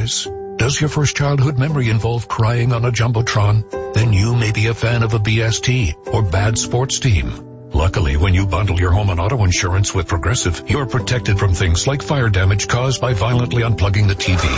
franchise? Does your first childhood memory involve crying on a Jumbotron? Then you may be a fan of a BST or bad sports team. Luckily, when you bundle your home and auto insurance with Progressive, you're protected from things like fire damage caused by violently unplugging the TV.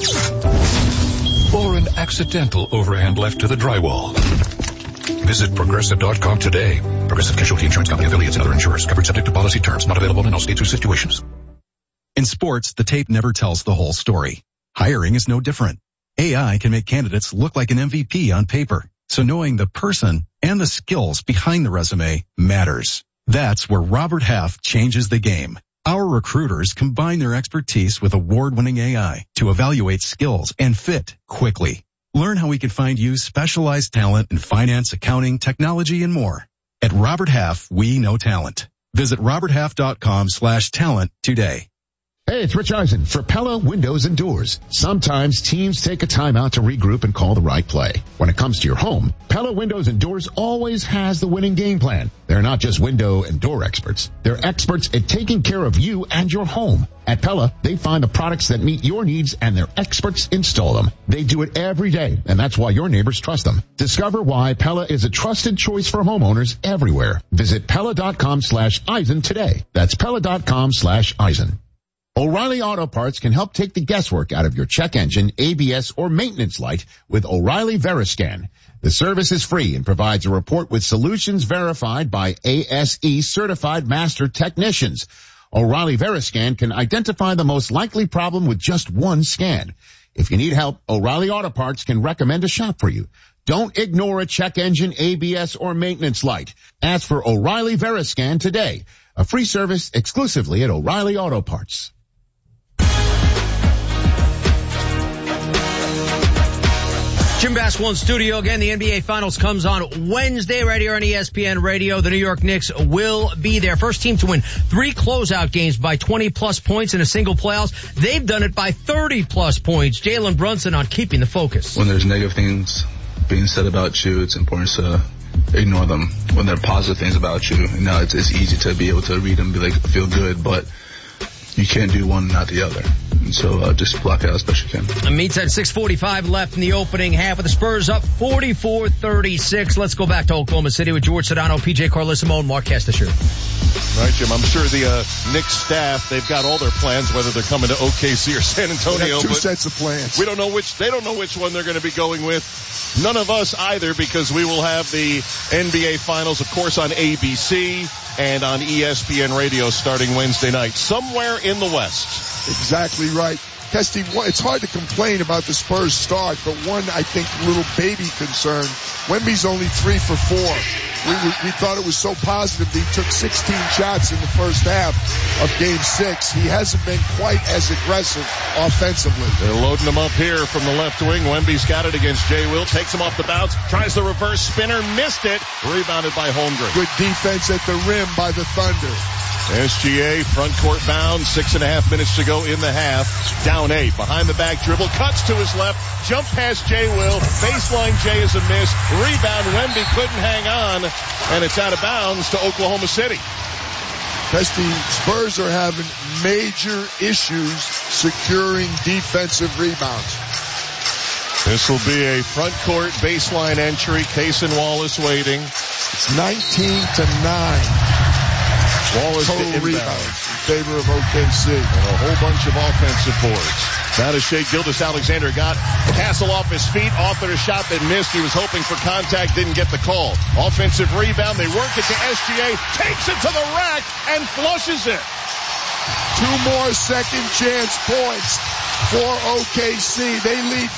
Or an accidental overhand left to the drywall. Visit Progressive.com today. Progressive Casualty Insurance Company, affiliates, and other insurers. Covered subject to policy terms. Not available in all states or situations. In sports, the tape never tells the whole story. Hiring is no different. AI can make candidates look like an MVP on paper. So knowing the person and the skills behind the resume matters. That's where Robert Half changes the game. Our recruiters combine their expertise with award-winning AI to evaluate skills and fit quickly. Learn how we can find you specialized talent in finance, accounting, technology, and more. At Robert Half, we know talent. Visit roberthalf.com/talent today. Hey, it's Rich Eisen for Pella Windows and Doors. Sometimes teams take a time out to regroup and call the right play. When it comes to your home, Pella Windows and Doors always has the winning game plan. They're not just window and door experts. They're experts at taking care of you and your home. At Pella, they find the products that meet your needs and their experts install them. They do it every day, and that's why your neighbors trust them. Discover why Pella is a trusted choice for homeowners everywhere. Visit Pella.com/Eisen today. That's Pella.com/Eisen. O'Reilly Auto Parts can help take the guesswork out of your check engine, ABS, or maintenance light with O'Reilly Veriscan. The service is free and provides a report with solutions verified by ASE certified master technicians. O'Reilly Veriscan can identify the most likely problem with just one scan. If you need help, O'Reilly Auto Parts can recommend a shop for you. Don't ignore a check engine, ABS, or maintenance light. Ask for O'Reilly Veriscan today. A free service exclusively at O'Reilly Auto Parts. Jim Basketball in studio again. The NBA Finals comes on Wednesday right here on ESPN Radio. The New York Knicks will be there. First team to win 3 closeout games by 20-plus points in a single playoffs. They've done it by 30-plus points. Jalen Brunson on keeping the focus. When there's negative things being said about you, it's important to ignore them. When there are positive things about you, it's easy to be able to read them and be like, feel good, but you can't do one, not the other. And so just block it out as best you can. Meets at 6:45 left in the opening half, with the Spurs up 44-36. Let's go back to Oklahoma City with George Sedano, PJ Carlissimo, and Mark Castasher. Right, Jim. I'm sure the Knicks staff, they've got all their plans, whether they're coming to OKC or San Antonio. Two sets of plans. They don't know which one they're going to be going with. None of us either, because we will have the NBA Finals, of course, on ABC and on ESPN Radio starting Wednesday night, somewhere in the West. Exactly right. Kesty, it's hard to complain about the Spurs start, but one, I think, little baby concern. Wemby's only 3 for 4. We thought it was so positive that he took 16 shots in the first half of Game 6. He hasn't been quite as aggressive offensively. They're loading him up here from the left wing. Wemby's got it against Jay Will. Takes him off the bounce. Tries the reverse spinner. Missed it. Rebounded by Holmgren. Good defense at the rim by the Thunder. SGA front court bound. 6.5 minutes to go in the half. Down 8. Behind the back dribble. Cuts to his left. Jump past Jay Will. Baseline Jay is a miss. Rebound. Wemby couldn't hang on. And it's out of bounds to Oklahoma City. The Spurs are having major issues securing defensive rebounds. This will be a front court baseline entry. Cason Wallace waiting. It's 19-9. Wallace total rebounds in favor of OKC. And a whole bunch of offensive boards. Now to Shai Gilgeous-Alexander got Castle off his feet, authored a shot that missed. He was hoping for contact, didn't get the call. Offensive rebound. They work it to SGA, takes it to the rack, and flushes it. 2 more second chance points for OKC. They lead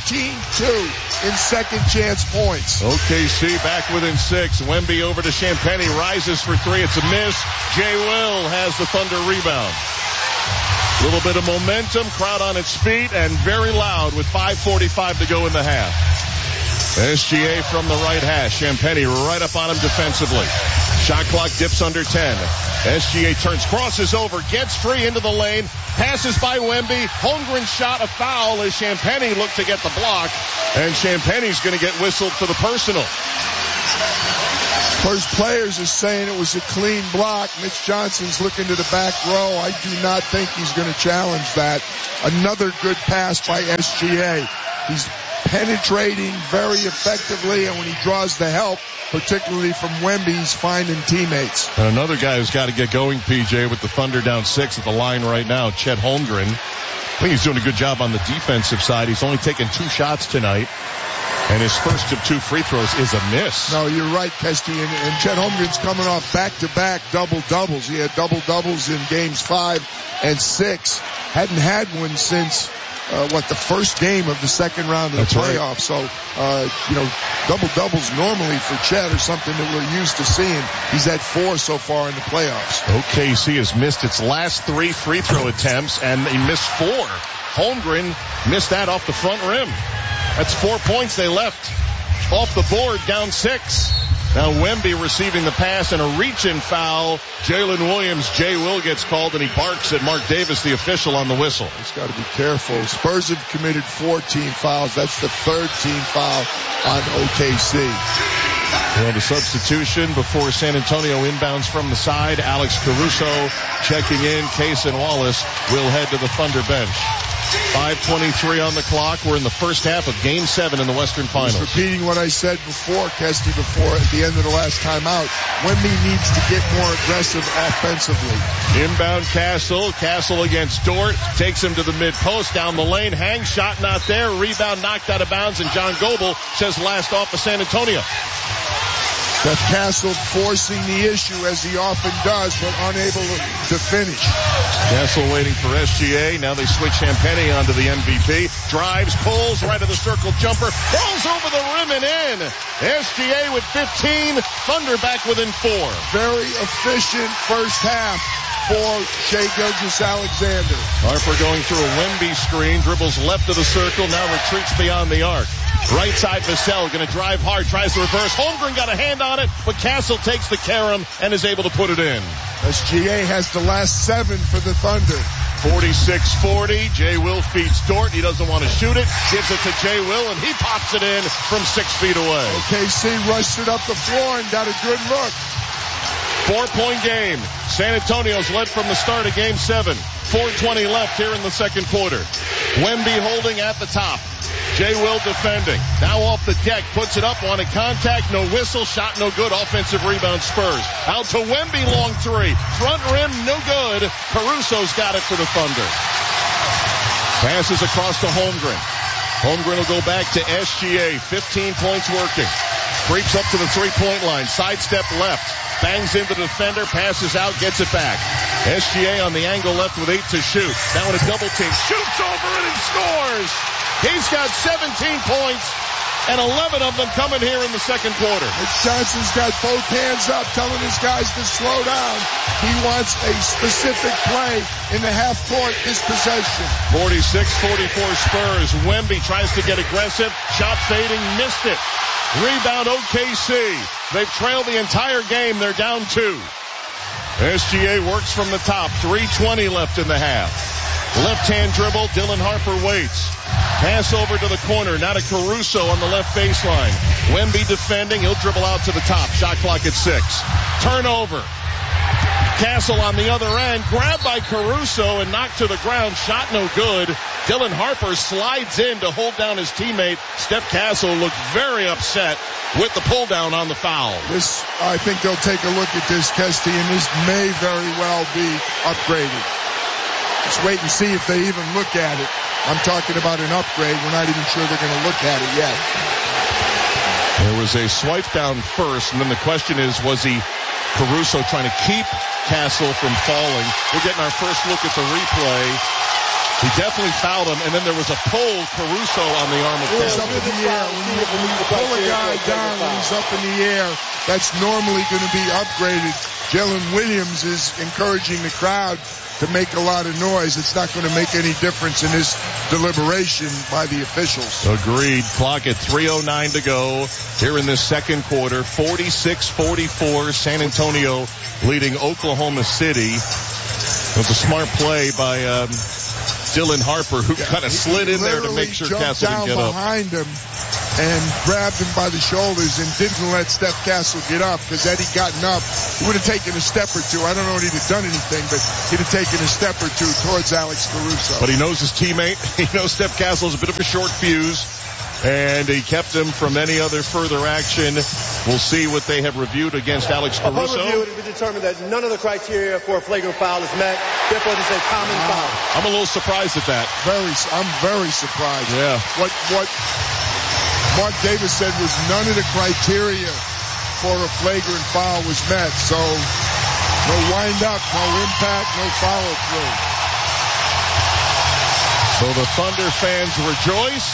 14-2 in second chance points. OKC back within 6. Wemby over to Champagnie, rises for 3. It's a miss. Jay Will has the Thunder rebound. A little bit of momentum, crowd on its feet, and very loud with 5:45 to go in the half. SGA from the right hash. Champagnie right up on him defensively. Shot clock dips under 10. SGA turns, crosses over, gets free into the lane, passes by Wemby. Holmgren's shot, a foul as Champagnie looked to get the block, and Champagnie's going to get whistled for the personal. First players are saying it was a clean block. Mitch Johnson's looking to the back row. I do not think he's going to challenge that. Another good pass by SGA. He's penetrating very effectively, and when he draws the help, particularly from Wemby, he's finding teammates. And another guy who's got to get going, PJ, with the Thunder down 6 at the line right now, Chet Holmgren. I think he's doing a good job on the defensive side. He's only taken 2 shots tonight, and his first of 2 free throws is a miss. No, you're right, Kesty, and Chet Holmgren's coming off back-to-back double-doubles. He had double-doubles in games 5 and 6. Hadn't had one since the first game of the second round of the playoffs. Right. So, double-doubles normally for Chet are something that we're used to seeing. He's had 4 so far in the playoffs. OKC has missed its last 3 free throw attempts, and they missed 4. Holmgren missed that off the front rim. That's 4 points they left off the board, down 6. Now Wemby receiving the pass and a reach-in foul. Jalen Williams, Jay Will gets called, and he barks at Mark Davis, the official, on the whistle. He's got to be careful. Spurs have committed 14 fouls. That's the 3rd team foul on OKC. Well, the substitution before San Antonio inbounds from the side. Alex Caruso checking in. Case and Wallace will head to the Thunder bench. 5:23 on the clock. We're in the first half of Game 7 in the Western Finals. Just repeating what I said before, Kesty, at the end of the last timeout. Wemby needs to get more aggressive offensively. Inbound Castle. Castle against Dort. Takes him to the mid-post. Down the lane. Hang shot not there. Rebound knocked out of bounds. And John Goebel says last off of San Antonio. Steph Castle forcing the issue as he often does, but unable to finish. Castle waiting for SGA. Now they switch Champagnie onto the MVP. Drives, pulls, right of the circle jumper. Rolls over the rim and in. SGA with 15. Thunder back within 4. Very efficient first half for Shai Gilgeous-Alexander. Harper going through a Wemby screen. Dribbles left of the circle. Now retreats beyond the arc. Right side, Vassell going to drive hard, tries to reverse. Holmgren got a hand on it, but Castle takes the carom and is able to put it in. SGA has the last 7 for the Thunder. 46-40. Jay Will feeds Dort. He doesn't want to shoot it. Gives it to Jay Will, and he pops it in from 6 feet away. OKC rushed it up the floor and got a good look. 4-point game. San Antonio's led from the start of Game 7. 4:20 left here in the second quarter. Wemby holding at the top. Jay Will defending. Now off the deck, puts it up, wanted contact, no whistle, shot no good, offensive rebound Spurs. Out to Wemby, long 3. Front rim, no good. Caruso's got it for the Thunder. Passes across to Holmgren. Holmgren will go back to SGA, 15 points working. Creeps up to the 3-point line, sidestep left. Bangs into the defender, passes out, gets it back. SGA on the angle left with 8 to shoot. Now in a double team, shoots over it and scores. He's got 17 points and 11 of them coming here in the second quarter. Johnson's got both hands up, telling his guys to slow down. He wants a specific play in the half court this possession. 46-44 Spurs. Wemby tries to get aggressive. Shot fading, missed it. Rebound OKC. They've trailed the entire game. They're down 2. SGA works from the top. 3:20 left in the half. Left-hand dribble. Dylan Harper waits. Pass over to the corner. Now to Caruso on the left baseline. Wemby defending. He'll dribble out to the top. Shot clock at 6. Turnover. Castle on the other end. Grabbed by Caruso and knocked to the ground. Shot no good. Dylan Harper slides in to hold down his teammate. Steph Castle looked very upset with the pull down on the foul. I think they'll take a look at this, Kesty, and this may very well be upgraded. Let's wait and see if they even look at it. I'm talking about an upgrade. We're not even sure they're going to look at it yet. There was a swipe down first, and then the question is, was Caruso trying to keep Castle from falling? We're getting our first look at the replay. He definitely fouled him, and then there was a pull, Caruso on the arm of Castle. He's up in the air. When you pull a guy down when he's up in the air, that's normally going to be upgraded. Jalen Williams is encouraging the crowd to make a lot of noise. It's not going to make any difference in this deliberation by the officials. Agreed. Clock at 3:09 to go here in this second quarter. 46-44, San Antonio leading Oklahoma City. It was a smart play by Dylan Harper, who kind of slid in there to make sure Castle didn't get up. Behind him and grabbed him by the shoulders and didn't let Steph Castle get up, because had he gotten up, he would have taken a step or two. I don't know if he'd have done anything, but he'd have taken a step or two towards Alex Caruso. But he knows his teammate. He knows Steph Castle is a bit of a short fuse, and he kept him from any other further action. We'll see what they have reviewed against Alex Caruso. Upon review, it has been determined that none of the criteria for a flagrant foul is met. Therefore, it is a common foul. I'm a little surprised at that. I'm very surprised. Yeah. What Mark Davis said was none of the criteria for a flagrant foul was met. So no wind up, no impact, no follow through. So the Thunder fans rejoice.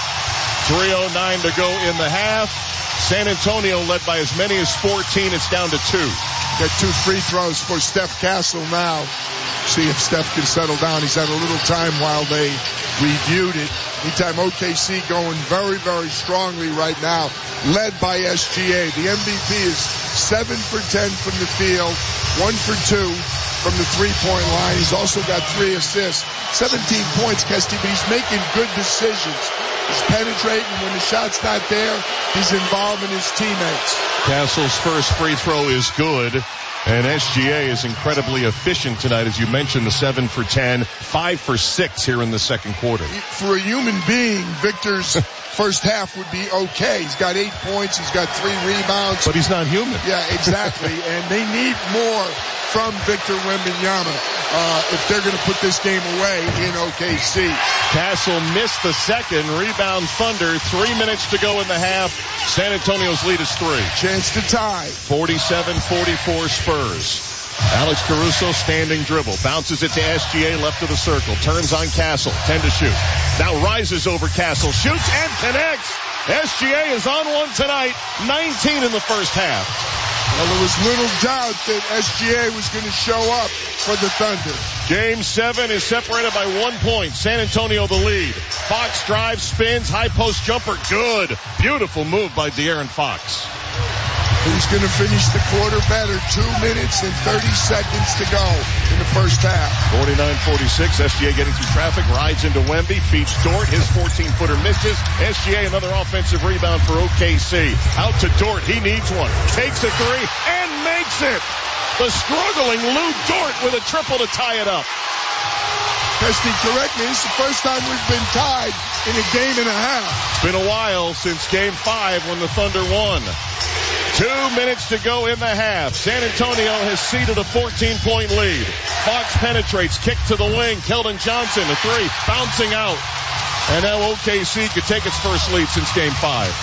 3:09 to go in the half. San Antonio led by as many as 14. It's down to 2. Got 2 free throws for Steph Castle now. See if Steph can settle down. He's had a little time while they reviewed it. Meantime, OKC going very, very strongly right now, led by SGA. The MVP is 7 for 10 from the field, 1 for 2 from the three-point line. He's also got 3 assists, 17 points, Kesty, but he's making good decisions. He's penetrating when the shot's not there. He's involving his teammates. Castle's first free throw is good, and SGA is incredibly efficient tonight, as you mentioned, the 7 for 10, 5 for 6 here in the second quarter. For a human being, Victor's first half would be okay. He's got 8 points. He's got 3 rebounds. But he's not human. Yeah, exactly. And they need more from Victor Wembanyama if they're going to put this game away in OKC. Castle missed the second. Rebound Thunder. 3 minutes to go in the half. San Antonio's lead is 3. Chance to tie. 47-44 Spurs. Alex Caruso standing dribble. Bounces it to SGA left of the circle. Turns on Castle. 10 to shoot. Now rises over Castle. Shoots and connects. SGA is on one tonight. 19 in the first half. Well, there was little doubt that SGA was going to show up for the Thunder. Game 7 is separated by 1 point. San Antonio the lead. Fox drives, spins, high post jumper. Good. Beautiful move by De'Aaron Fox. Who's going to finish the quarter better? 2 minutes and 30 seconds to go in the first half. 49-46. SGA getting through traffic. Rides into Wemby. Feeds Dort. His 14-footer misses. SGA another offensive rebound for OKC. Out to Dort. He needs one. Takes a 3 and makes it. The struggling Lou Dort with a triple to tie it up. Kesty, correct me. This is the first time we've been tied in a game and a half. It's been a while since Game 5 when the Thunder won. 2 minutes to go in the half. San Antonio has ceded a 14-point lead. Fox penetrates, kick to the wing. Keldon Johnson, a 3, bouncing out. And now OKC could take its first lead since Game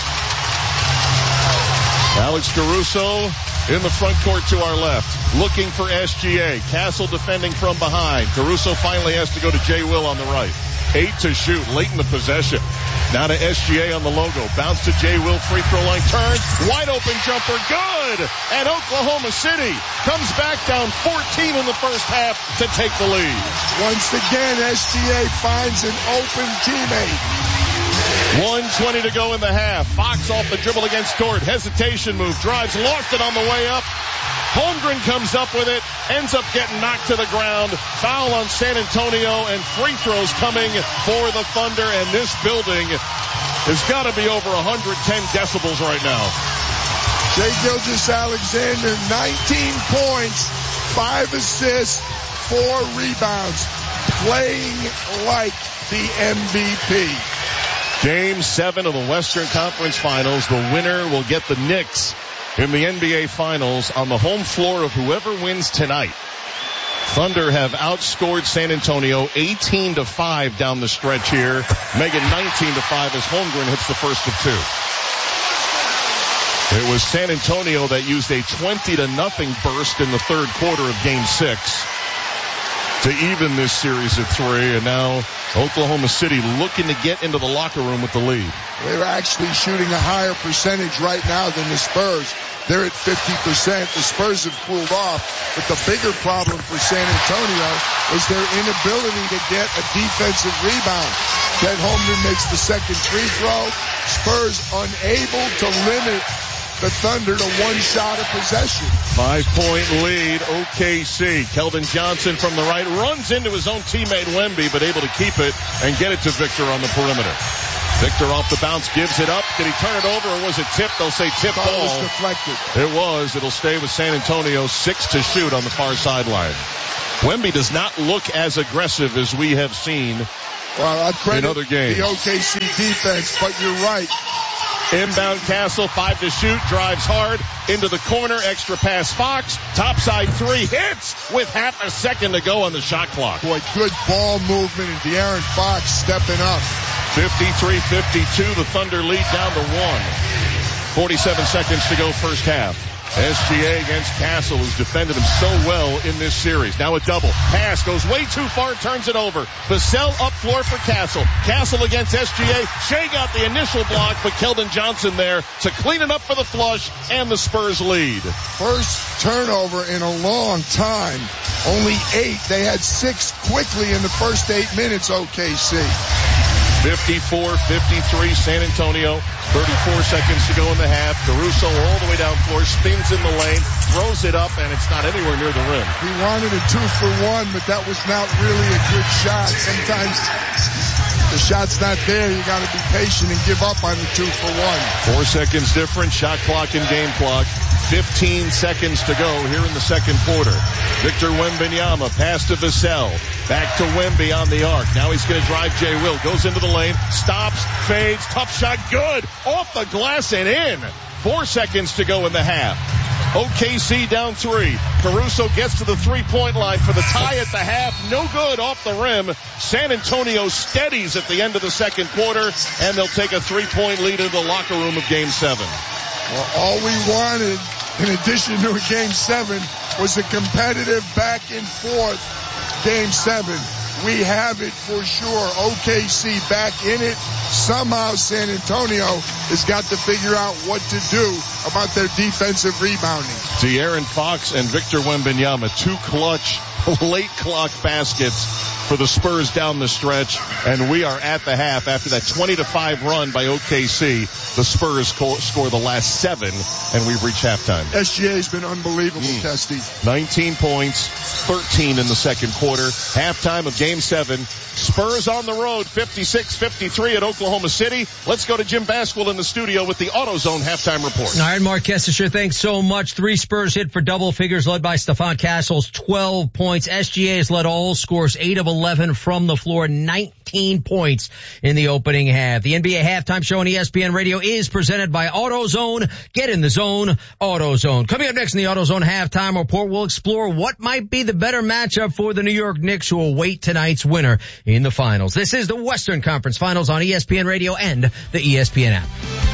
5. Alex Caruso in the front court to our left, looking for SGA. Castle defending from behind. Caruso finally has to go to Jay Will on the right. 8 to shoot, late in the possession. Now to SGA on the logo. Bounce to Jay Will, free throw line, turn. Wide open jumper, good! And Oklahoma City comes back down 14 in the first half to take the lead. Once again, SGA finds an open teammate. 1:20 to go in the half. Fox off the dribble against Dort. Hesitation move, drives, lost it on the way up. Holmgren comes up with it, ends up getting knocked to the ground. Foul on San Antonio, and free throws coming for the Thunder, and this building has got to be over 110 decibels right now. Shai Gilgeous-Alexander, 19 points, 5 assists, 4 rebounds, playing like the MVP. Game 7 of the Western Conference Finals. The winner will get the Knicks in the NBA Finals on the home floor of whoever wins tonight. Thunder have outscored San Antonio 18-5 down the stretch here. Make it 19-5 as Holmgren hits the first of 2. It was San Antonio that used a 20-0 burst in the third quarter of Game 6 to even this series at 3, and now Oklahoma City looking to get into the locker room with the lead. They're actually shooting a higher percentage right now than the Spurs. They're at 50%. The Spurs have cooled off, but the bigger problem for San Antonio is their inability to get a defensive rebound. Chet Holmgren makes the second free throw. Spurs unable to limit the Thunder to one shot of possession. 5-point lead, OKC. Keldon Johnson from the right runs into his own teammate Wemby, but able to keep it and get it to Victor on the perimeter. Victor off the bounce, gives it up. Did he turn it over or was it tipped? They'll say tip ball. It was deflected. It was. It'll stay with San Antonio. 6 to shoot on the far sideline. Wemby does not look as aggressive as we have seen in other games. The OKC defense, but you're right. Inbound Castle, 5 to shoot, drives hard, into the corner, extra pass Fox, topside 3, hits with half a second to go on the shot clock. Boy, good ball movement, and De'Aaron Fox stepping up. 53-52, the Thunder lead down to 1. 47 seconds to go first half. SGA against Castle, who's defended him so well in this series. Now a double. Pass goes way too far, turns it over. Vassell up floor for Castle. Castle against SGA. Shea got the initial block, but Keldon Johnson there to clean it up for the flush, and the Spurs lead. First turnover in a long time. Only 8. They had 6 quickly in the first 8 minutes, OKC. 54-53 San Antonio. 34 seconds to go in the half. Caruso all the way down floor, spins in the lane, throws it up, and it's not anywhere near the rim. He wanted a 2-for-1, but that was not really a good shot. Sometimes the shot's not there. You got to be patient and give up on the 2-for-1. 4 seconds difference, shot clock and game clock. 15 seconds to go here in the second quarter. Victor Wembanyama, pass to Vassell. Back to Wemby on the arc. Now he's going to drive Jay Will. Goes into the lane, stops, fades, tough shot, good. Off the glass and in. 4 seconds to go in the half. OKC down 3. Caruso gets to the three-point line for the tie at the half. No good off the rim. San Antonio steadies at the end of the second quarter, and they'll take a 3-point lead in the locker room of Game 7. Well, all we wanted, in addition to a Game 7, was a competitive back and forth Game 7. We have it for sure. OKC back in it. Somehow San Antonio has got to figure out what to do about their defensive rebounding. De'Aaron Fox and Victor Wembanyama, 2 clutch late clock baskets for the Spurs down the stretch, and we are at the half. After that 20-5 run by OKC, the Spurs score the last 7, and we've reached halftime. SGA's been unbelievable, Testy. 19 points, 13 in the second quarter. Halftime of Game 7. Spurs on the road, 56-53 at Oklahoma City. Let's go to Jim Basquill in the studio with the AutoZone halftime report. All right, Mark Kessler, thanks so much. 3 Spurs hit for double figures, led by Stephon Castles, 12 points. SGA has led all scores, 8 of 11 from the floor, 19 points in the opening half. The NBA halftime show on ESPN Radio is presented by AutoZone. Get in the zone, AutoZone. Coming up next in the AutoZone halftime report, we'll explore what might be the better matchup for the New York Knicks, who await tonight's winner in the finals. This is the Western Conference Finals on ESPN Radio and the ESPN app.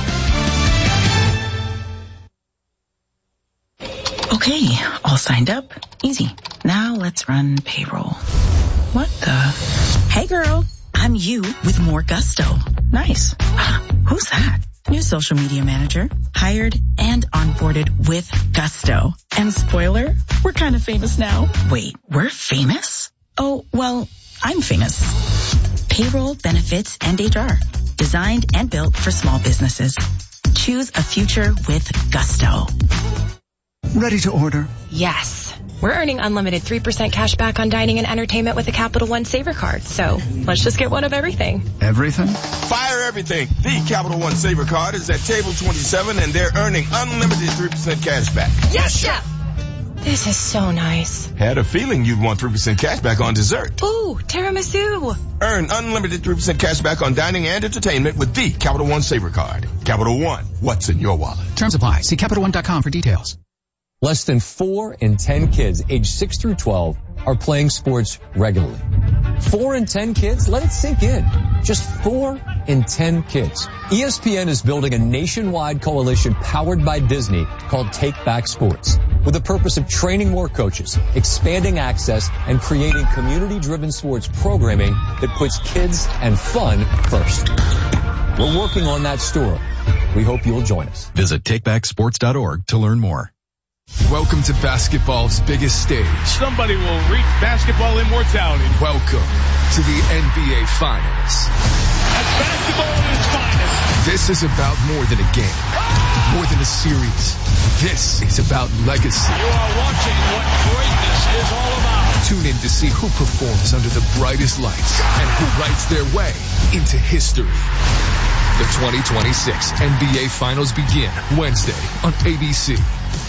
Okay, all signed up. Easy. Now let's run payroll. What the? Hey girl, I'm you with more gusto. Nice. Who's that? New social media manager. Hired and onboarded with gusto. And spoiler, we're kind of famous now. Wait, we're famous? Oh, well, I'm famous. Payroll, benefits, and HR. Designed and built for small businesses. Choose a future with gusto. Ready to order? Yes. We're earning unlimited 3% cash back on dining and entertainment with a Capital One Saver card. So let's just get one of everything. Everything? Fire everything. The Capital One Saver card is at table 27 and they're earning unlimited 3% cash back. Yes, Chef! This is so nice. Had a feeling you'd want 3% cash back on dessert. Ooh, tiramisu. Earn unlimited 3% cash back on dining and entertainment with the Capital One Saver card. Capital One, what's in your wallet? Terms apply. See CapitalOne.com for details. Less than 4 in 10 kids aged 6 through 12 are playing sports regularly. 4 in 10 kids? Let it sink in. Just 4 in 10 kids. ESPN is building a nationwide coalition powered by Disney called Take Back Sports, with the purpose of training more coaches, expanding access, and creating community-driven sports programming that puts kids and fun first. We're working on that story. We hope you'll join us. Visit takebacksports.org to learn more. Welcome to basketball's biggest stage. Somebody will reach basketball immortality. Welcome to the NBA Finals. That's basketball at its finest. This is about more than a game, more than a series. This is about legacy. You are watching what greatness is all about. Tune in to see who performs under the brightest lights and who writes their way into history. The 2026 NBA Finals begin Wednesday on ABC.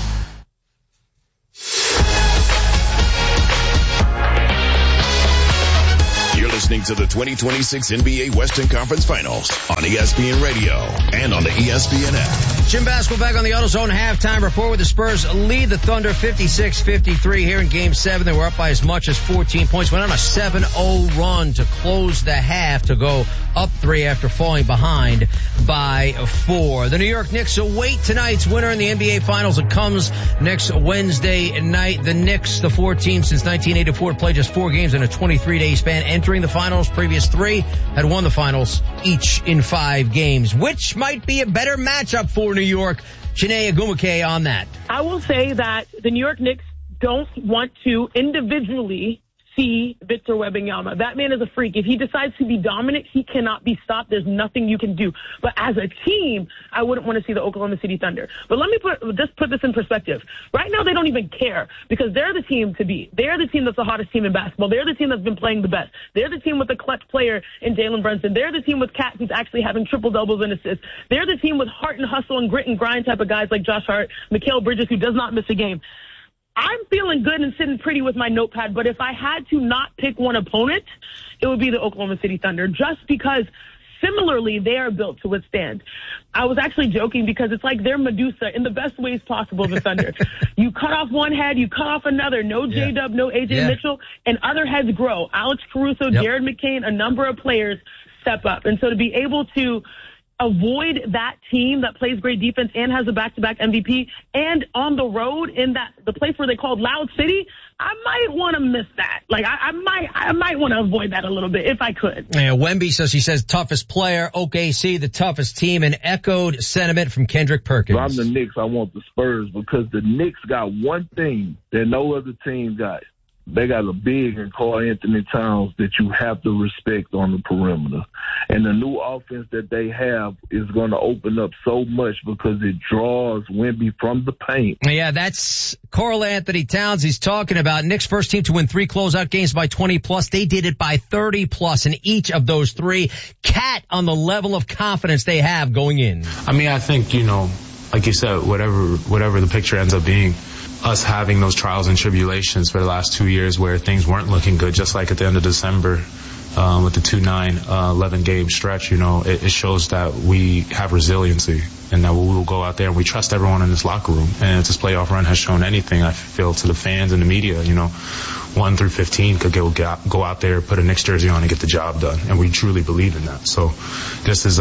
You're listening to the 2026 NBA Western Conference Finals on ESPN Radio and on the ESPN app. Jim Basketball back on the AutoZone halftime report with the Spurs lead the Thunder 56-53 here in Game 7. They were up by as much as 14 points. Went on a 7-0 run to close the half to go up 3 after falling behind by 4. The New York Knicks await tonight's winner in the NBA Finals. It comes next Wednesday night. The Knicks, the 4 team since 1984, to play just 4 games in a 23-day span, entering the finals. Previous 3 had won the finals each in 5 games. Which might be a better matchup for New York? Chiney Ogwumike on that. I will say that the New York Knicks don't want to individually see Victor Wembanyama. That man is a freak. If he decides to be dominant, he cannot be stopped. There's nothing you can do. But as a team, I wouldn't want to see the Oklahoma City Thunder. But let me put this in perspective. Right now, they don't even care because they're the team to beat. They're the team that's the hottest team in basketball. They're the team that's been playing the best. They're the team with the clutch player in Jalen Brunson. They're the team with Cat who's actually having triple doubles and assists. They're the team with heart and hustle and grit and grind type of guys like Josh Hart, Mikal Bridges, who does not miss a game. I'm feeling good and sitting pretty with my notepad, but if I had to not pick one opponent, it would be the Oklahoma City Thunder, just because similarly they are built to withstand. I was actually joking because it's like they're Medusa in the best ways possible, the Thunder. You cut off one head, you cut off another. No J-Dub, no A.J. Mitchell, and other heads grow. Alex Caruso, Jared McCain, a number of players step up. And so to be able to avoid that team that plays great defense and has a back-to-back MVP and on the road in the place where they called Loud City, I might want to miss that. Like I might want to avoid that a little bit if I could. Yeah, Wemby says toughest player, OKC the toughest team, and echoed sentiment from Kendrick Perkins. If I'm the Knicks, I want the Spurs because the Knicks got one thing that no other team got. They got a big in Karl Anthony Towns that you have to respect on the perimeter. And the new offense that they have is going to open up so much because it draws Wemby from the paint. Yeah, that's Karl Anthony Towns he's talking about. Knicks first team to win 3 closeout games by 20+. They did it by 30+ in each of those 3. Cat on the level of confidence they have going in. I mean, I think, like you said, whatever the picture ends up being, us having those trials and tribulations for the last 2 years where things weren't looking good, just like at the end of December with the 2-9, 11-game stretch, it shows that we have resiliency and that we will go out there and we trust everyone in this locker room. And if this playoff run has shown anything, I feel, to the fans and the media, 1 through 15 could go out there, put a Knicks jersey on and get the job done. And we truly believe in that. So this is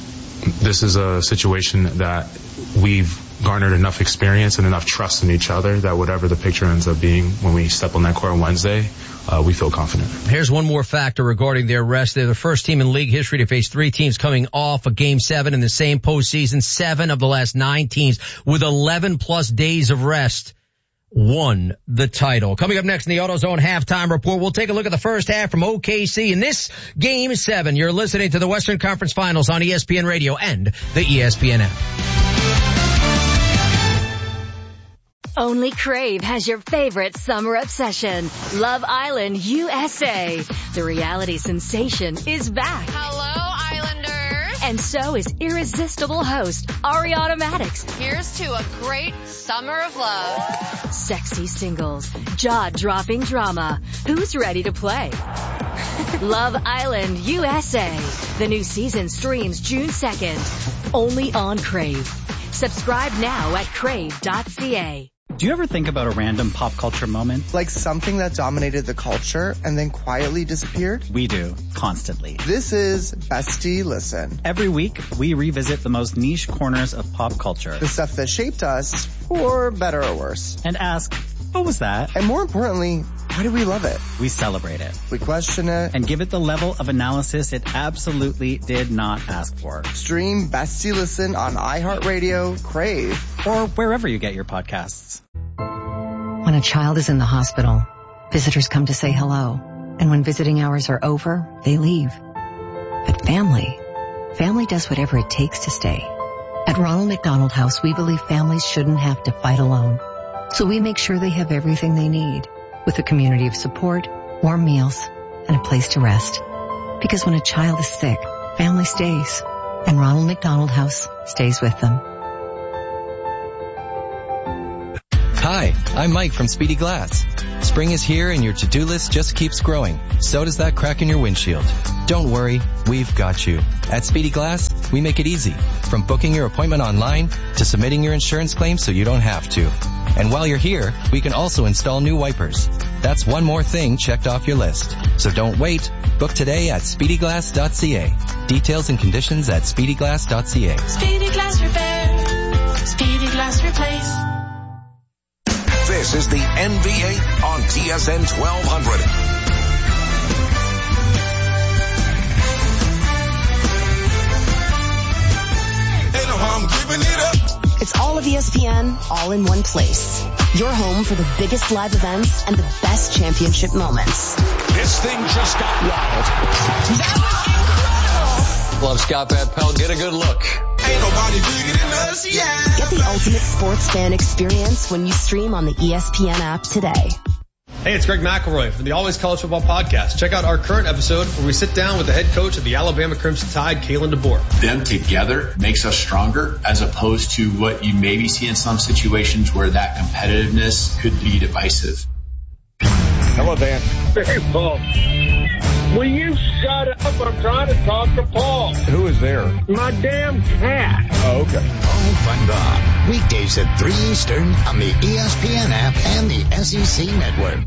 a situation that we've garnered enough experience and enough trust in each other that whatever the picture ends up being when we step on that court on Wednesday, we feel confident. Here's one more factor regarding their rest. They're the first team in league history to face 3 teams coming off a Game 7 in the same postseason. 7 of the last 9 teams with 11+ days of rest won the title. Coming up next in the AutoZone halftime report, we'll take a look at the first half from OKC in this Game 7. You're listening to the Western Conference Finals on ESPN Radio and the ESPN app. Only Crave has your favorite summer obsession, Love Island USA. The reality sensation is back. Hello, Islanders. And so is irresistible host Ariana Madix. Here's to a great summer of love. Sexy singles, jaw-dropping drama. Who's ready to play? Love Island USA. The new season streams June 2nd. Only on Crave. Subscribe now at crave.ca. Do you ever think about a random pop culture moment? Like something that dominated the culture and then quietly disappeared? We do, constantly. This is Bestie Listen. Every week, we revisit the most niche corners of pop culture. The stuff that shaped us, for better or worse. And ask, what was that? And more importantly, why do we love it? We celebrate it. We question it. And give it the level of analysis it absolutely did not ask for. Stream Bestie Listen on iHeartRadio, Crave, or wherever you get your podcasts. When a child is in the hospital, visitors come to say hello. And when visiting hours are over, they leave. But family does whatever it takes to stay. At Ronald McDonald House, we believe families shouldn't have to fight alone. So we make sure they have everything they need, with a community of support, warm meals, and a place to rest. Because when a child is sick, family stays. And Ronald McDonald House stays with them. Hi, I'm Mike from Speedy Glass. Spring is here and your to-do list just keeps growing. So does that crack in your windshield. Don't worry, we've got you. At Speedy Glass, we make it easy. From booking your appointment online to submitting your insurance claim so you don't have to. And while you're here, we can also install new wipers. That's one more thing checked off your list. So don't wait. Book today at speedyglass.ca. Details and conditions at speedyglass.ca. Speedy Glass Repair. Speedy Glass Replace. This is the NBA on TSN 1200. It's all of ESPN, all in one place. Your home for the biggest live events and the best championship moments. This thing just got wild. Love Scott Van Pelt. Get a good look. Ain't nobody bigger than us, yeah. Get the ultimate sports fan experience when you stream on the ESPN app today. Hey, it's Greg McElroy from the Always College Football Podcast. Check out our current episode where we sit down with the head coach of the Alabama Crimson Tide, Kalen DeBoer. Them together makes us stronger as opposed to what you maybe see in some situations where that competitiveness could be divisive. Hello, Dan. Hey, Paul. Will you shut up? I'm trying to talk to Paul. Who is there? My damn cat. Oh, okay. Paul Van Bob. Weekdays at 3 Eastern on the ESPN app and the SEC Network.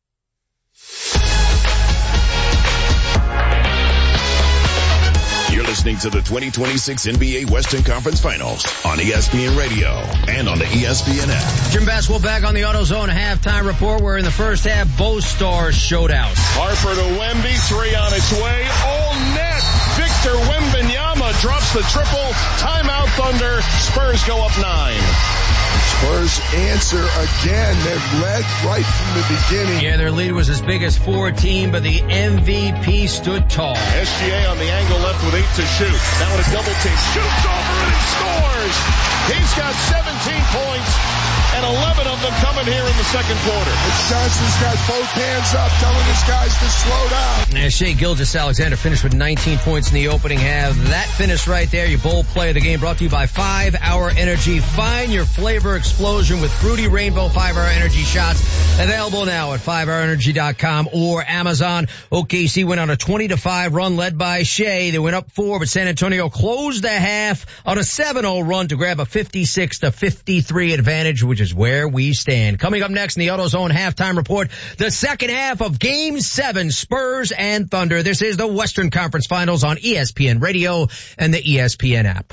You're listening to the 2026 NBA Western Conference Finals on ESPN Radio and on the ESPN app. Jim Bass will back on the AutoZone halftime report where in the first half both stars showed out. Harper to Wemby, three on its way. All net. Victor Wembanyama drops the triple. Timeout Thunder. Spurs go up 9. Spurs answer again. They've led right from the beginning. Yeah, their lead was as big as 14, but the MVP stood tall. SGA on the angle left with 8 to shoot. Now in a double team. Shoots over and he scores. He's got 17 points and 11 of them coming here in the second quarter. Johnson's got both hands up telling his guys to slow down. Shai Gilgeous-Alexander finished with 19 points in the opening half. That finish right there, your bold play of the game, brought to you by 5 Hour Energy. Find your flavor explosion with Fruity Rainbow 5 Hour Energy shots. Available now at 5hourenergy.com or Amazon. OKC went on a 20-5 run led by Shai. They went up 4, but San Antonio closed the half on a 7-0 run to grab a 56-53 advantage, which is where we stand. Coming up next in the AutoZone halftime report, the second half of Game 7, Spurs and Thunder. This is the Western Conference Finals on ESPN Radio and the ESPN app.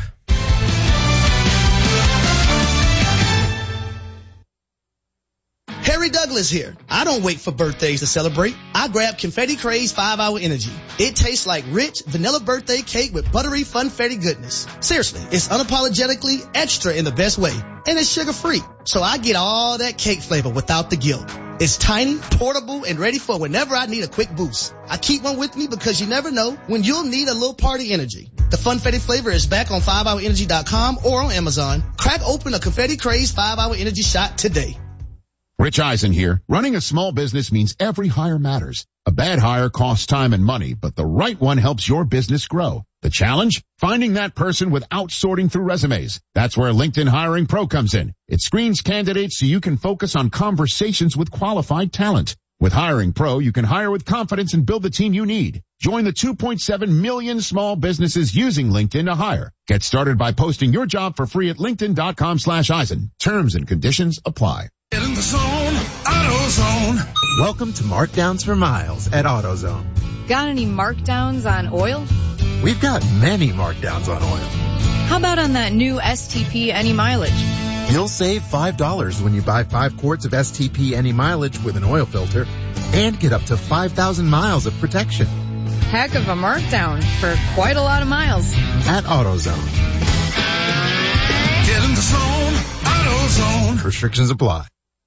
Harry Douglas here. I don't wait for birthdays to celebrate. I grab Confetti Craze 5 Hour Energy. It tastes like rich vanilla birthday cake with buttery funfetti goodness. Seriously, it's unapologetically extra in the best way. And it's sugar-free. So I get all that cake flavor without the guilt. It's tiny, portable, and ready for whenever I need a quick boost. I keep one with me because you never know when you'll need a little party energy. The funfetti flavor is back on 5hourenergy.com or on Amazon. Crack open a Confetti Craze 5 Hour Energy shot today. Rich Eisen here. Running a small business means every hire matters. A bad hire costs time and money, but the right one helps your business grow. The challenge? Finding that person without sorting through resumes. That's where LinkedIn Hiring Pro comes in. It screens candidates so you can focus on conversations with qualified talent. With Hiring Pro, you can hire with confidence and build the team you need. Join the 2.7 million small businesses using LinkedIn to hire. Get started by posting your job for free at linkedin.com/Eisen. Terms and conditions apply. Get in the zone, AutoZone. Welcome to Markdowns for Miles at AutoZone. Got any markdowns on oil? We've got many markdowns on oil. How about on that new STP Any Mileage? You'll save $5 when you buy 5 quarts of STP Any Mileage with an oil filter and get up to 5,000 miles of protection. Heck of a markdown for quite a lot of miles. At AutoZone. Get in the zone, AutoZone. Restrictions apply.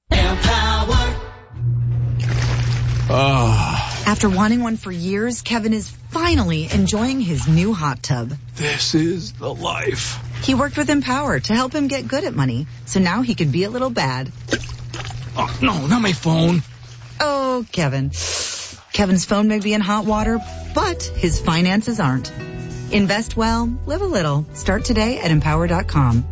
After wanting one for years, Kevin is finally enjoying his new hot tub. This is the life. He worked with Empower to help him get good at money, so now he can be a little bad. Oh, no, not my phone. Oh, Kevin. Kevin's phone may be in hot water, but his finances aren't. Invest well, live a little. Start today at Empower.com.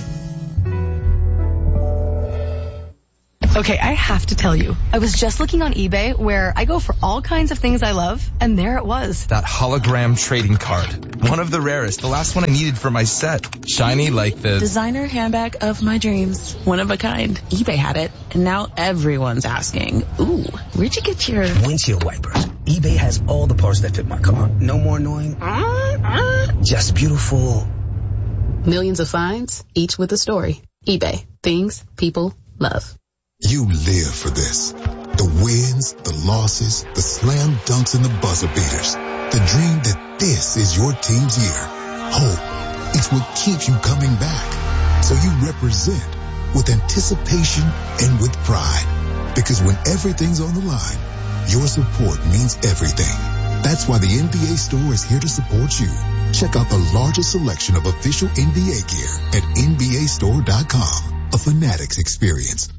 Okay, I have to tell you, I was just looking on eBay where I go for all kinds of things I love, and there it was. That hologram trading card. One of the rarest. The last one I needed for my set. Shiny like the designer handbag of my dreams. One of a kind. eBay had it, and now everyone's asking, ooh, where'd you get your windshield wipers? eBay has all the parts that fit my car. No more annoying. Just beautiful. Millions of finds, each with a story. eBay. Things people love. You live for this. The wins, the losses, the slam dunks, and the buzzer beaters. The dream that this is your team's year. Hope, it's what keeps you coming back. So you represent with anticipation and with pride. Because when everything's on the line, your support means everything. That's why the NBA Store is here to support you. Check out the largest selection of official NBA gear at NBAstore.com. A Fanatics experience.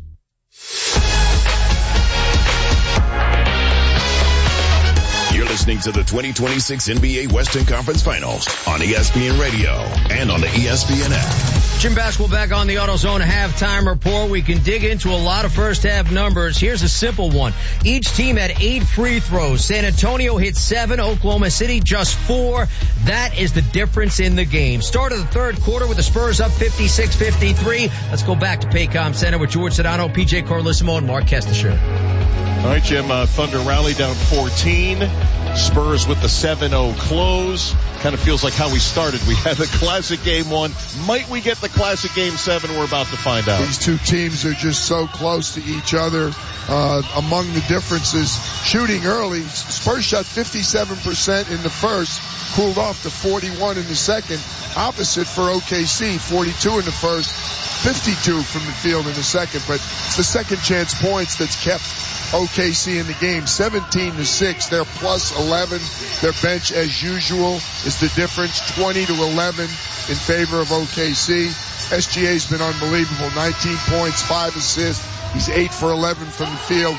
You're listening to the 2026 NBA Western Conference Finals on ESPN Radio and on the ESPN app. Jim Basketball back on the AutoZone halftime report. We can dig into a lot of first half numbers. Here's a simple one. Each team had 8 free throws. San Antonio hit 7, Oklahoma City just 4. That is the difference in the game. Start of the third quarter with the Spurs up 56-53. Let's go back to Paycom Center with George Sedano, PJ Carlissimo, and Mark Kestisher. All right, Jim, Thunder rally down 14. Spurs with the 7-0 close. Kind of feels like how we started. We had the classic game 1. Might we get the classic game 7? We're about to find out. These two teams are just so close to each other. Among the differences, shooting early, Spurs shot 57% in the first, cooled off to 41 in the second. Opposite for OKC, 42 in the first, 52 from the field in the second. But it's the second chance points that's kept OKC in the game. 17-6. They're plus 11. Their bench, as usual, is the difference. 20-11 in favor of OKC. SGA's been unbelievable. 19 points, 5 assists. He's 8 for 11 from the field.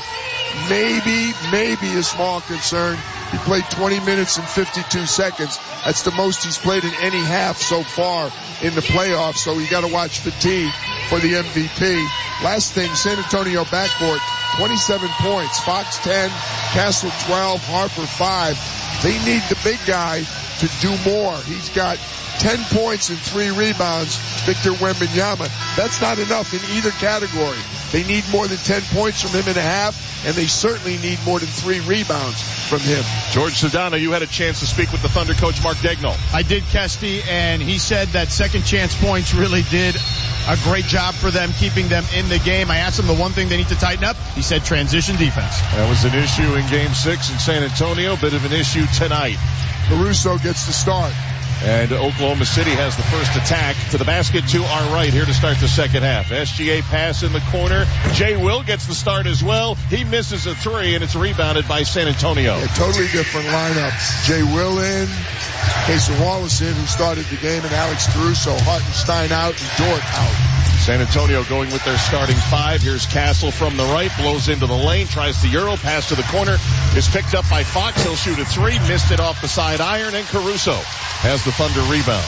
Maybe a small concern. He played 20 minutes and 52 seconds. That's the most he's played in any half so far in the playoffs, so you got to watch fatigue for the MVP. Last thing, San Antonio backcourt, 27 points. Fox 10, Castle 12, Harper 5. They need the big guy to do more. He's got 10 points and 3 rebounds, Victor Wembanyama. That's not enough in either category. They need more than 10 points from him in a half, and they certainly need more than 3 rebounds from him. George Sedano, you had a chance to speak with the Thunder coach, Mark Daigneault. I did, Kesty, and he said that second chance points really did a great job for them, keeping them in the game. I asked him the one thing they need to tighten up. He said transition defense. That was an issue in Game 6 in San Antonio, bit of an issue tonight. Caruso gets the start. And Oklahoma City has the first attack to the basket to our right here to start the second half. SGA pass in the corner. Jay Will gets the start as well. He misses a 3, and it's rebounded by San Antonio. A totally different lineup. Jay Will in, Casey Wallace in, who started the game, and Alex Caruso, Hartenstein out, and Dort out. San Antonio going with their starting 5. Here's Castle from the right, blows into the lane, tries the Euro, pass to the corner, is picked up by Fox. He'll shoot a 3, missed it off the side iron, and Caruso has the Thunder rebound.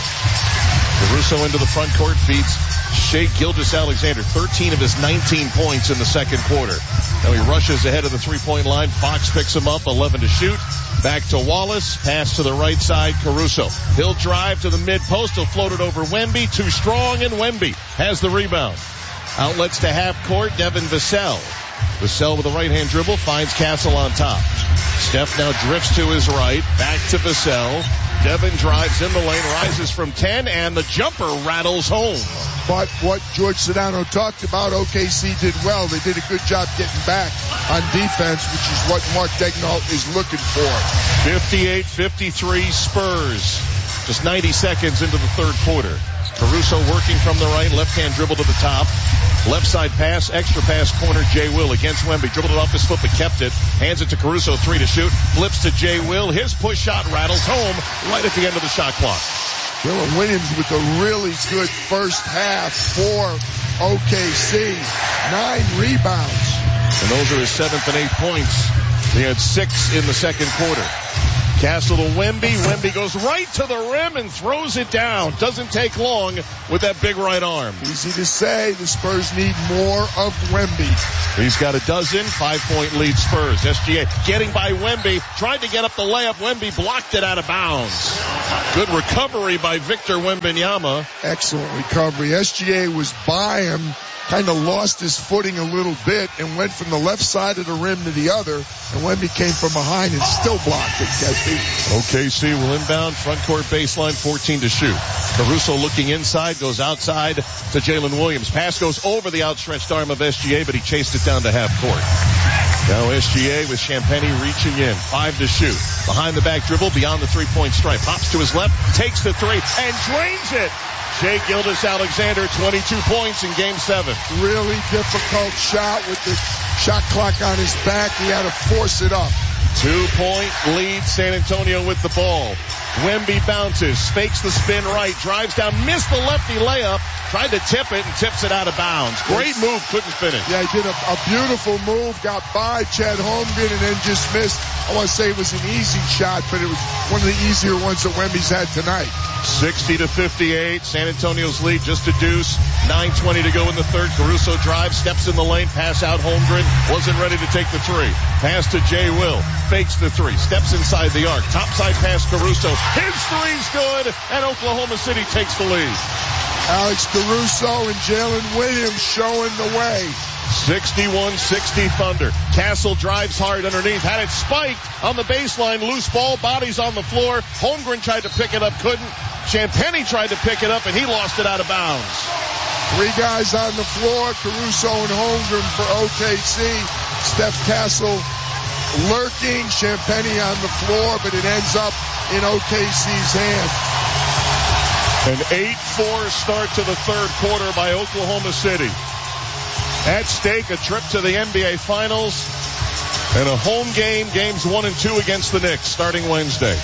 Caruso into the front court, beats Shai Gilgeous-Alexander, 13 of his 19 points in the second quarter. Now he rushes ahead of the three-point line. Fox picks him up, 11 to shoot. Back to Wallace, pass to the right side, Caruso. He'll drive to the mid-post, he'll float it over Wemby, too strong, and Wemby has the rebound. Outlets to half court, Devin Vassell. Vassell with a right-hand dribble, finds Castle on top. Steph now drifts to his right, back to Vassell. Devin drives in the lane, rises from 10, and the jumper rattles home. But what George Sedano talked about, OKC did well. They did a good job getting back on defense, which is what Mark Daigneault is looking for. 58-53 Spurs. Just 90 seconds into the third quarter. Caruso working from the right, left-hand dribble to the top. Left side pass, extra pass corner, Jay Will against Wemby. Dribbled it off his foot but kept it. Hands it to Caruso, 3 to shoot. Flips to Jay Will. His push shot rattles home right at the end of the shot clock. Dylan Williams with a really good first half for OKC. 9 rebounds. And those are his 7th and 8th points. He had 6 in the second quarter. Castle to Wemby. Wemby goes right to the rim and throws it down. Doesn't take long with that big right arm. Easy to say, the Spurs need more of Wemby. He's got a dozen, 5-point lead Spurs. SGA getting by Wemby, tried to get up the layup. Wemby blocked it out of bounds. Good recovery by Victor Wembanyama. Excellent recovery. SGA was by him, kind of lost his footing a little bit and went from the left side of the rim to the other, and Wemby came from behind and still blocked it. OKC will inbound, front court baseline, 14 to shoot. Caruso looking inside, goes outside to Jalen Williams. Pass goes over the outstretched arm of SGA, but he chased it down to half court. Now SGA with Champagnie reaching in, 5 to shoot. Behind the back dribble, beyond the three-point stripe. Pops to his left, takes the three, and drains it. Shai Gilgeous-Alexander, 22 points in Game 7. Really difficult shot with the shot clock on his back. He had to force it up. 2-point lead, San Antonio with the ball. Wemby bounces, fakes the spin right, drives down, missed the lefty layup, tried to tip it and tips it out of bounds. Great move, couldn't finish. Yeah, he did a beautiful move, got by Chad Holmgren and then just missed. I want to say it was an easy shot, but it was one of the easier ones that Wemby's had tonight. 60-58, San Antonio's lead just a deuce. 9:20 to go in the third. Caruso drives, steps in the lane, pass out Holmgren, wasn't ready to take the three. Pass to Jay Will, fakes the three, steps inside the arc, topside pass Caruso. His three's good, and Oklahoma City takes the lead. Alex Caruso and Jalen Williams showing the way. 61-60 Thunder. Castle drives hard underneath, had it spiked on the baseline, loose ball, bodies on the floor. Holmgren tried to pick it up, couldn't. Champagnie tried to pick it up, and he lost it out of bounds. 3 guys on the floor, Caruso and Holmgren for OKC. Steph Castle lurking, Champagnie on the floor, but it ends up in OKC's hand. An 8-4 start to the third quarter by Oklahoma City. At stake, a trip to the NBA Finals and a home game, games 1 and 2 against the Knicks, starting Wednesday.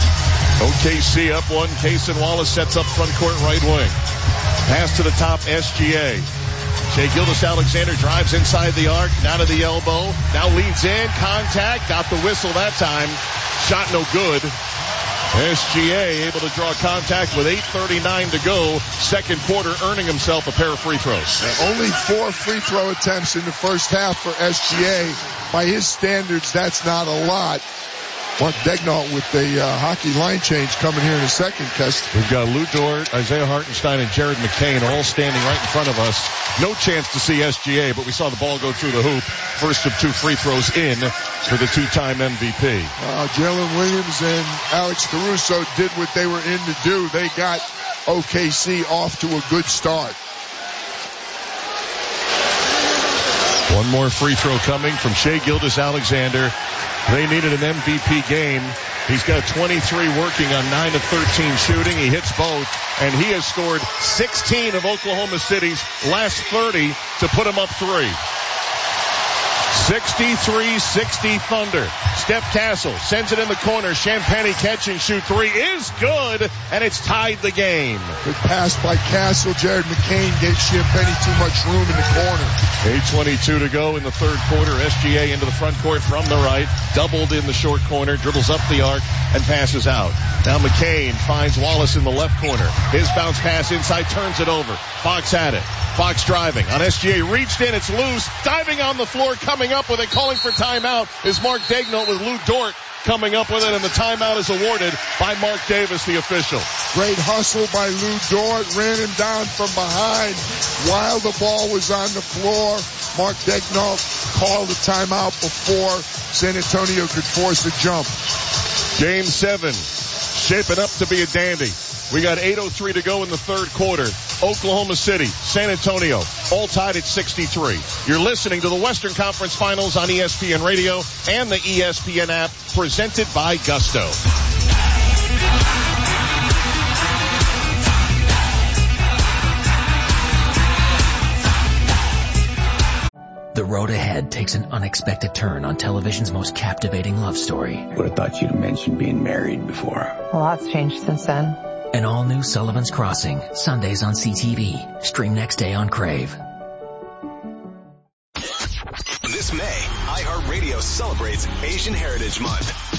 OKC up 1. Cason Wallace sets up front court right wing. Pass to the top, SGA. Shai Gilgeous-Alexander drives inside the arc, down to the elbow. Now leads in, contact, got the whistle that time. Shot no good. SGA able to draw contact with 8:39 to go. Second quarter, earning himself a pair of free throws. Only 4 free throw attempts in the first half for SGA. By his standards, that's not a lot. Mark Daigneault with the hockey line change coming here in a second, Kest. We've got Lou Dort, Isaiah Hartenstein, and Jared McCain all standing right in front of us. No chance to see SGA, but we saw the ball go through the hoop. First of 2 free throws in for the 2-time MVP. Jalen Williams and Alex Caruso did what they were in to do. They got OKC off to a good start. One more free throw coming from Shai Gilgeous-Alexander. They needed an MVP game. He's got 23 working on 9 of 13 shooting. He hits both, and he has scored 16 of Oklahoma City's last 30 to put him up 3. 63-60 Thunder. Steph Castle sends it in the corner. Champagnie catch and shoot 3 is good, and it's tied the game. Good pass by Castle. Jared McCain gave Champagnie too much room in the corner. 8:22 to go in the third quarter. SGA into the front court from the right. Doubled in the short corner. Dribbles up the arc and passes out. Now McCain finds Wallace in the left corner. His bounce pass inside, turns it over. Fox had it. Fox driving on SGA, reached in, it's loose, diving on the floor, coming up with it, calling for timeout is Mark Daigneault with Lou Dort coming up with it, and the timeout is awarded by Mark Davis, the official. Great hustle by Lou Dort, ran him down from behind while the ball was on the floor. Mark Daigneault called the timeout before San Antonio could force a jump. Game 7, shaping up to be a dandy. We got 8:03 to go in the third quarter. Oklahoma City, San Antonio, all tied at 63. You're listening to the Western Conference Finals on ESPN Radio and the ESPN app, presented by Gusto. The road ahead takes an unexpected turn on television's most captivating love story. Would have thought you'd have mentioned being married before. A lot's changed since then. An all-new Sullivan's Crossing, Sundays on CTV. Stream next day on Crave. This May, iHeartRadio celebrates Asian Heritage Month.